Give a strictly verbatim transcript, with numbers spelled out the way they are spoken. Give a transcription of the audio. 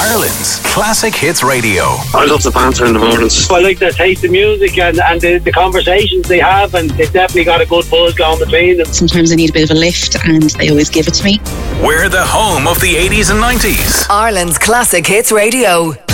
Ireland's Classic Hits Radio. I love the banter in the mornings. I like their taste in music and, and the, the conversations they have, and they've definitely got a good buzz going between them. Sometimes I need a bit of a lift and they always give it to me. We're the home of the eighties and nineties. Ireland's Classic Hits Radio.